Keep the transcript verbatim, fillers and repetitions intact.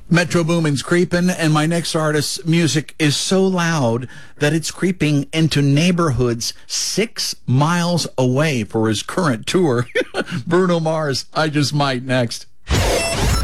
Metro Boomin's creeping, and my next artist's music is so loud that it's creeping into neighborhoods six miles away for his current tour. Bruno Mars, I Just Might, next.